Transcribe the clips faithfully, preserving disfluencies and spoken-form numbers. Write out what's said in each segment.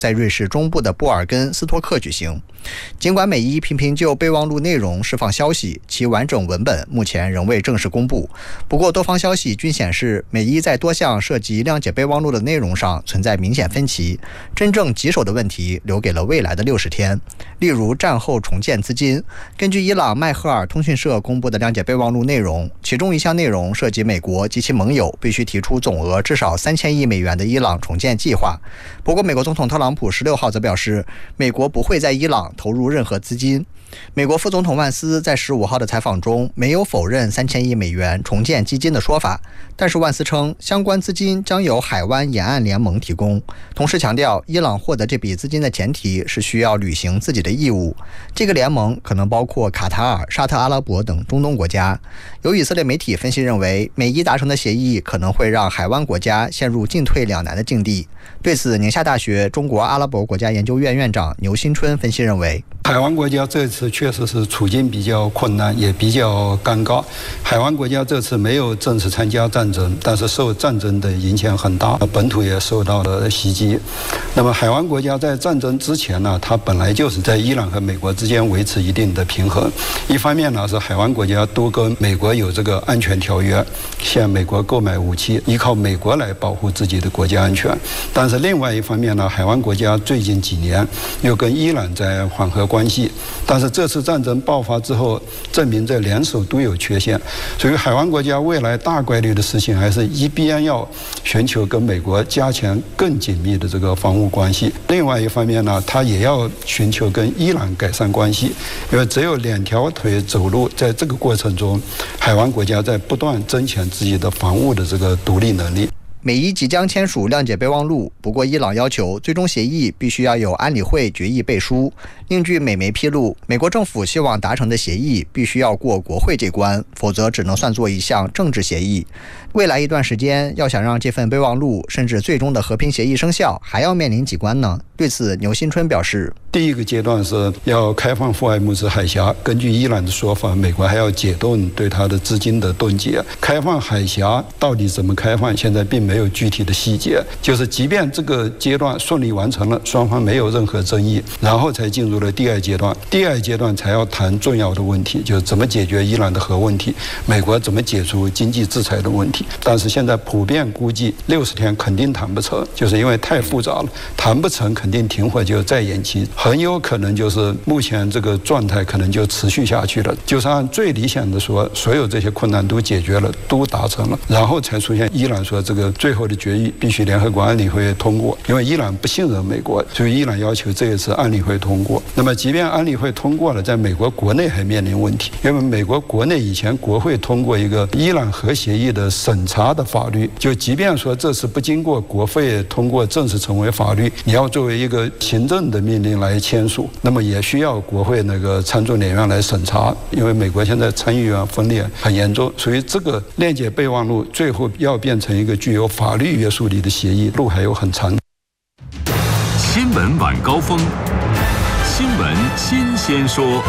在瑞士中部的波尔根斯托克举行。尽管美伊频频就备忘录内容释放消息，其完整文本目前仍未正式公布。不过，多方消息均显示，美伊在多项涉及谅解备忘录的内容上存在明显分歧，真正棘手的问题留给了未来的六十天。例如，战后重建资金。根据伊朗麦赫尔通讯社公布的谅解备忘录内容，其中一项内容涉及美国及其盟友必须提出总额至少三千亿美元的伊朗重建计划。不过，美国总统特朗普十六号则表示，美国不会在伊朗投入任何资金。美国副总统万斯在十五号的采访中没有否认三千亿美元重建基金的说法，但是万斯称相关资金将由海湾沿岸联盟提供，同时强调伊朗获得这笔资金的前提是需要履行自己的义务。这个联盟可能包括卡塔尔、沙特阿拉伯等中东国家。有以色列媒体分析认为，美伊达成的协议可能会让海湾国家陷入进退两难的境地。对此，宁夏大学中国阿拉伯国家研究院院长牛新春分析认为， 海湾国家这次确实是处境比较困难，也比较尴尬。海湾国家这次没有正式参加战争，但是受战争的影响很大，本土也受到了袭击。那么海湾国家在战争之前呢，它本来就是在伊朗和美国之间维持一定的平衡。一方面呢，是海湾国家都跟美国有这个安全条约，向美国购买武器，依靠美国来保护自己的国家安全。但是另外一方面呢，海湾国家最近几年又跟伊朗在缓和关系，但是这次战争爆发之后，证明这联手都有缺陷，所以海湾国家未来大概率的事情还是一边要寻求跟美国加强更紧密的这个防务关系，另外一方面呢，它也要寻求跟伊朗改善关系，因为只有两条腿走路，在这个过程中，海湾国家在不断增强自己的防务的这个独立能力。 美伊即将签署谅解备忘录，不过伊朗要求最终协议必须要有安理会决议背书。另据美媒披露，美国政府希望达成的协议必须要过国会这关，否则只能算作一项政治协议。未来一段时间，要想让这份备忘录甚至最终的和平协议生效，还要面临几关呢？对此，牛新春表示， 第一个阶段是要开放霍尔木兹海峡，根据伊朗的说法，美国还要解冻对它的资金的冻结。开放海峡到底怎么开放，现在并没有具体的细节，就是即便这个阶段顺利完成了，双方没有任何争议，然后才进入了第二阶段。第二阶段才要谈重要的问题，就是怎么解决伊朗的核问题，美国怎么解除经济制裁的问题。但是现在普遍估计六十天肯定谈不成，就是因为太复杂了，谈不成肯定停火就再延期，很有可能就是目前这个状态可能就持续下去了。就是按最理想的说，所有这些困难都解决了，都达成了，然后才出现伊朗说这个最后的决议必须联合国安理会通过，因为伊朗不信任美国，所以伊朗要求这一次安理会通过。那么即便安理会通过了，在美国国内还面临问题，因为美国国内以前国会通过一个伊朗核协议的审查的法律，就即便说这次不经过国会通过正式成为法律，你要作为一个行政的命令来签署，那么也需要国会那个参众两院来审查，因为美国现在参议院分裂很严重，所以这个谅解备忘录最后要变成一个具有法律约束力的协议，路还有很长。 新闻晚高峰，新闻新鲜说。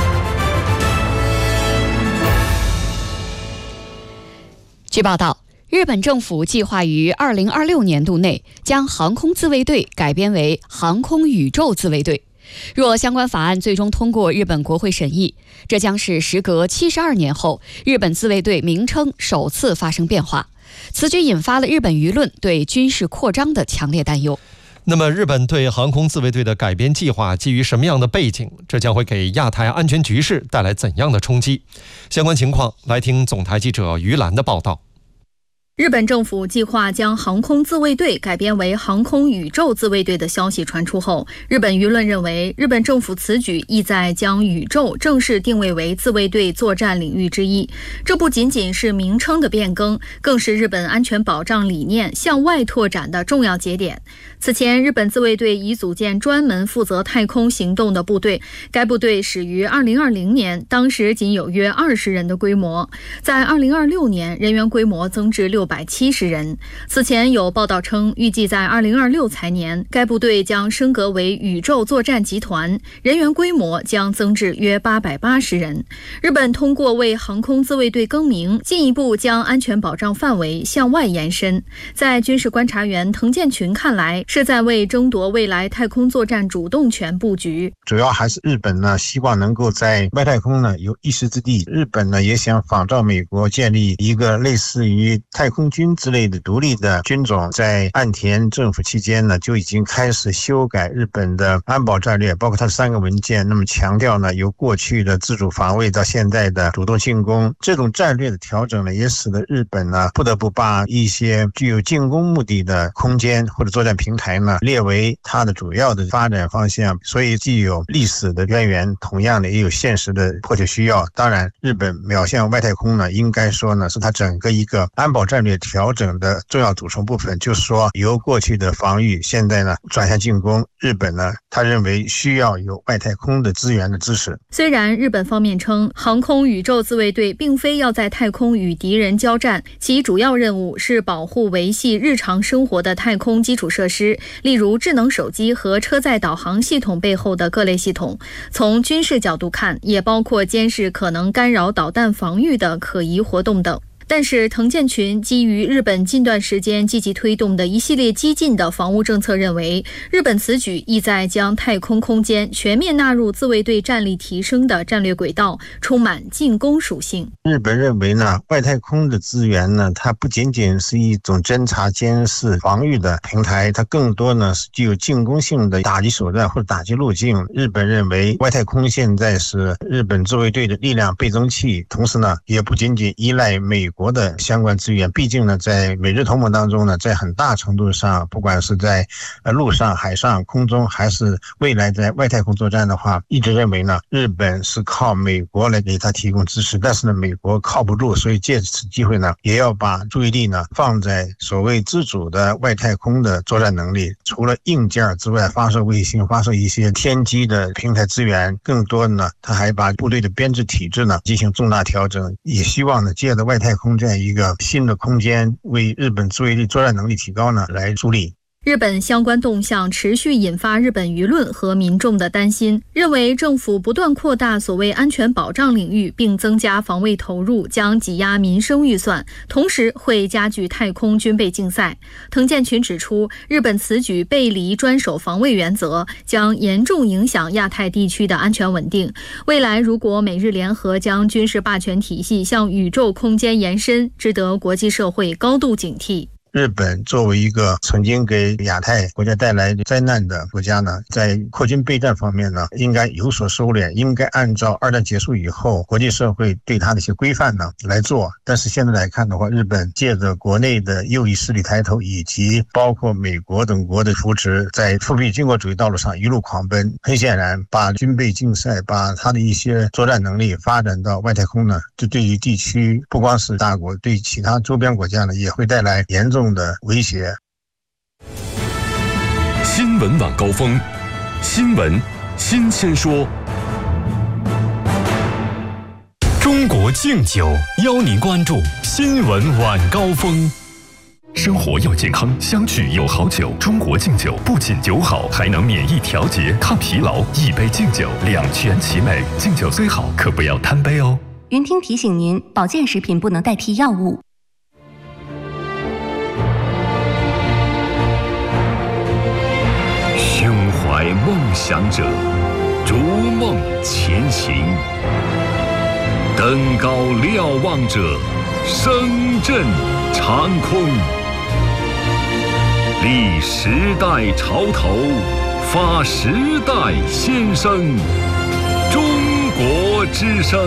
据报道，日本政府计划于二零二六年度内将航空自卫队改编为航空宇宙自卫队。若相关法案最终通过日本国会审议，这将是时隔七十二年后日本自卫队名称首次发生变化。此举引发了日本舆论对军事扩张的强烈担忧。 那么日本对航空自卫队的改编计划基于什么样的背景？这将会给亚太安全局势带来怎样的冲击？相关情况来听总台记者于兰的报道。 日本政府计划将航空自卫队改编为航空宇宙自卫队的消息传出后，日本舆论认为日本政府此举意在将宇宙正式定位为自卫队作战领域之一。这不仅仅是名称的变更，更是日本安全保障理念向外拓展的重要节点。此前，日本自卫队已组建专门负责太空行动的部队，该部队始于二零二零年，当时仅有约二十人的规模，在二零二六年人员规模增至六六百七十人。此前有报道称，预计在二零二六财年，该部队将升格为宇宙作战集团，人员规模将增至约八百八十人。日本通过为航空自卫队更名，进一步将安全保障范围向外延伸。在军事观察员滕建群看来，是在为争夺未来太空作战主动权布局。 主要还是日本呢，希望能够在外太空呢有一席之地。日本呢也想仿照美国建立一个类似于太空军之类的独立的军种。在岸田政府期间呢，就已经开始修改日本的安保战略，包括它的三个文件，那么强调呢由过去的自主防卫到现在的主动进攻。这种战略的调整呢，也使得日本呢不得不把一些具有进攻目的的空间或者作战平台呢列为它的主要的发展方向。所以既有历史的渊源，同样的也有现实的迫切需要。当然，日本瞄向外太空呢，应该说呢是它整个一个安保战略调整的重要组成部分。就是说，由过去的防御，现在呢转向进攻。日本呢，他认为需要有外太空的资源的支持。 虽然日本方面称，航空宇宙自卫队并非要在太空与敌人交战，其主要任务是保护维系日常生活的太空基础设施，例如智能手机和车载导航系统背后的各类系统。从军事角度看，也包括监视可能干扰导弹防御的可疑活动等。但是滕建群基于日本近段时间积极推动的一系列激进的防务政策，认为日本此举意在将太空空间全面纳入自卫队战力提升的战略轨道，充满进攻属性。 日本认为呢，外太空的资源呢，它不仅仅是一种侦察、监视、防御的平台，它更多呢是具有进攻性的打击手段或者打击路径。日本认为外太空现在是日本自卫队的力量倍增器，同时呢，也不仅仅依赖美国的相关资源。毕竟呢，在美日同盟当中呢，在很大程度上，不管是在呃陆上、海上、空中，还是未来在外太空作战的话，一直认为呢，日本是靠美国来给他提供支持。但是呢，美国靠不住，所以借此机会呢，也要把注意力呢放在所谓自主的外太空的作战能力。除了硬件之外，发射卫星、发射一些天基的平台资源，更多的呢，他还把部队的编制体制呢进行重大调整，也希望呢，借着外太空这样一个新的空间，为日本自卫队作战能力提高呢来助力。 日本相关动向持续引发日本舆论和民众的担心，认为政府不断扩大所谓安全保障领域，并增加防卫投入，将挤压民生预算，同时会加剧太空军备竞赛。滕建群指出，日本此举背离专守防卫原则，将严重影响亚太地区的安全稳定。未来如果美日联合将军事霸权体系向宇宙空间延伸，值得国际社会高度警惕。 日本作为一个曾经给亚太国家带来灾难的国家呢，在扩军备战方面呢，应该有所收敛，应该按照二战结束以后国际社会对它的一些规范呢来做。但是现在来看的话，日本借着国内的右翼势力抬头，以及包括美国等国的扶持，在复辟军国主义道路上一路狂奔。很显然，把军备竞赛，把它的一些作战能力发展到外太空呢，这对于地区不光是大国，对其他周边国家呢，也会带来严重的威胁。 新闻晚高峰，新闻新鲜说。中国敬酒邀您关注新闻晚高峰。生活要健康，相聚有好酒。中国敬酒不仅酒好，还能免疫调节、抗疲劳。一杯敬酒，两全其美。敬酒虽好，可不要贪杯哦。 云听提醒您，保健食品不能代替药物。 胸怀梦想者，逐梦前行；登高瞭望者，声震长空。立时代潮头，发时代先声。中国之声。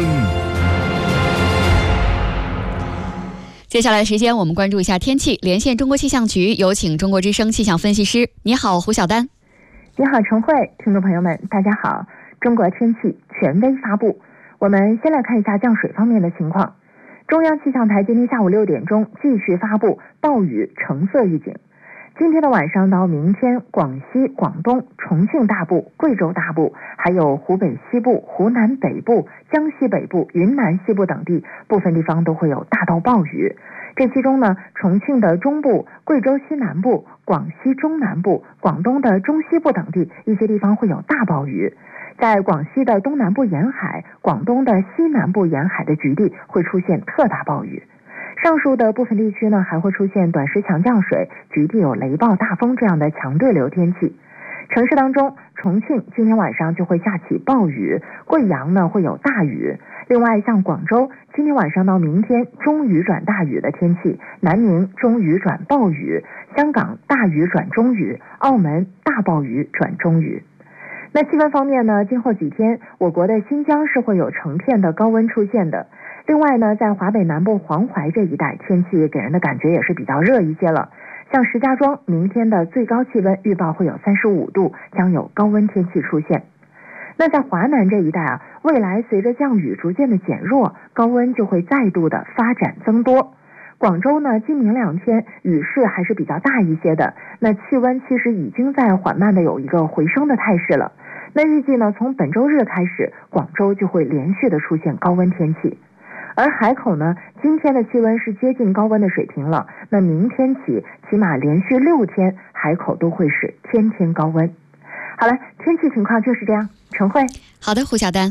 接下来的时间，我们关注一下天气。连线中国气象局，有请中国之声气象分析师。你好，胡晓丹。 你好，陈慧，听众朋友们，大家好。中国天气权威发布，我们先来看一下降水方面的情况。中央气象台今天下午六点钟继续发布暴雨橙色预警。今天的晚上到明天，广西、广东、重庆大部、贵州大部，还有湖北西部、湖南北部、江西北部、云南西部等地部分地方都会有大到暴雨。 这其中呢，重庆的中部、贵州西南部、广西中南部、广东的中西部等地一些地方会有大暴雨。在广西的东南部沿海、广东的西南部沿海的局地会出现特大暴雨。上述的部分地区呢，还会出现短时强降水、局地有雷暴、大风这样的强对流天气。城市当中，重庆今天晚上就会下起暴雨，贵阳呢会有大雨。另外，像广州今天晚上到明天中雨转大雨的天气，南宁中雨转暴雨，香港大雨转中雨，澳门大暴雨转中雨。那气温方面呢，今后几天我国的新疆是会有成片的高温出现的。另外呢，在华北南部黄淮这一带，天气给人的感觉也是比较热一些了。像石家庄明天的最高气温预报会有三十五度，将有高温天气出现。那在华南这一带啊，未来随着降雨逐渐的减弱，高温就会再度的发展增多。广州呢，今明两天雨势还是比较大一些的，那气温其实已经在缓慢的有一个回升的态势了。那预计呢，从本周日开始，广州就会连续的出现高温天气。而海口呢，今天的气温是接近高温的水平了，那明天起起码连续六天海口都会是天天高温。好了，天气情况就是这样。陈慧， 好的，胡小丹。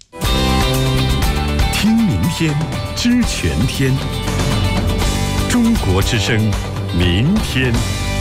听明天知全天，中国之声，明天。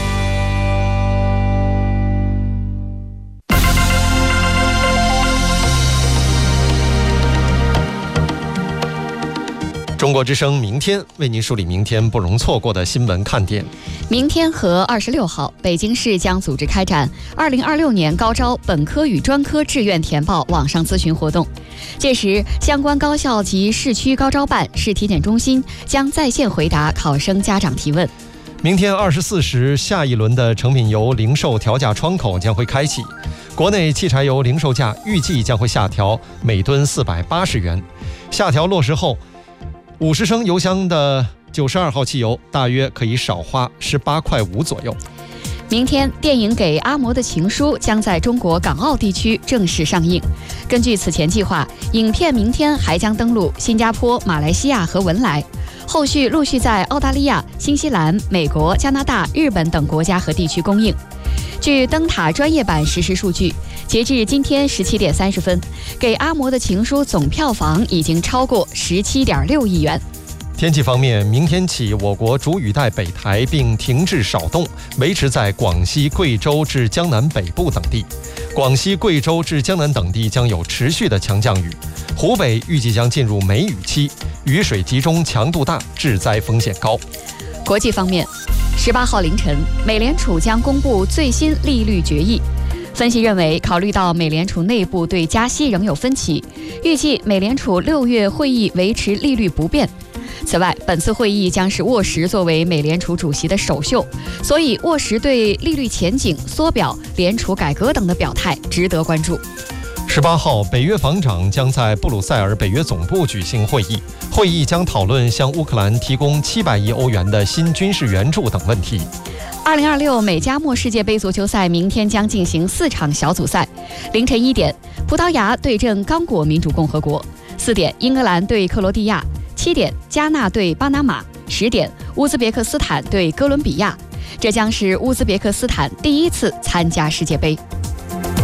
中国之声明天为您梳理明天不容错过的新闻看点。 明天和二十六号，北京市将组织开展二零二六年高招本科与专科志愿填报网上咨询活动。届时，相关高校及市区高招办、市体检中心将在线回答考生家长提问。 明天二十四时，下一轮的成品油零售调价窗口将会开启。国内汽柴油零售价预计将会下调每吨四百八十元。下调落实后，五十升油箱的九十二号汽油大约可以少花十八块五左右。 明天，电影《给阿嬷的情书》将在中国港澳地区正式上映。根据此前计划，影片明天还将登陆新加坡、马来西亚和文莱，后续陆续在澳大利亚、新西兰、美国、加拿大、日本等国家和地区公映。据灯塔专业版实时数据，截至今天十七点三十分，《给阿嬷的情书》总票房已经超过十七点六亿元。 天气方面，明天起我国主雨带北抬并停滞少动，维持在广西、贵州至江南北部等地。广西、贵州至江南等地将有持续的强降雨，湖北预计将进入梅雨期，雨水集中强度大，致灾风险高。 国际方面，十八号凌晨，美联储将公布最新利率决议。分析认为，考虑到美联储内部对加息仍有分歧，预计美联储六月会议维持利率不变。此外，本次会议将是沃什作为美联储主席的首秀，所以沃什对利率前景、缩表、联储改革等的表态值得关注。 十八号，北约防长将在布鲁塞尔北约总部举行会议，会议将讨论向乌克兰提供七百亿欧元的新军事援助等问题。 二零二六美加墨世界杯足球赛明天将进行四场小组赛，凌晨一点，葡萄牙对阵刚果民主共和国；四点，英格兰对克罗地亚；七点，加纳对巴拿马；十点，乌兹别克斯坦对哥伦比亚。这将是乌兹别克斯坦第一次参加世界杯。